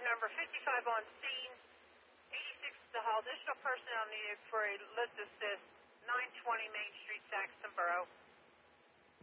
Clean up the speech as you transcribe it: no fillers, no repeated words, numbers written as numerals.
number 55 on scene. 86 to haul. Additional personnel needed for a lift assist. 920